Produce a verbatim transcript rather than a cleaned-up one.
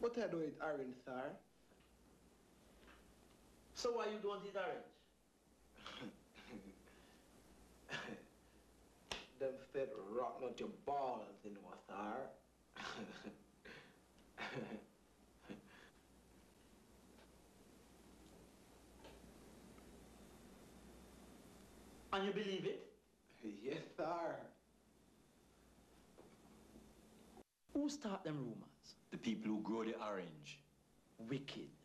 But I don't eat orange, sir. So why you don't eat orange? Them said rotten out your balls, you know, sir. And you believe it? Yes, sir. Who start them rumors? The people who grow the orange. Wicked.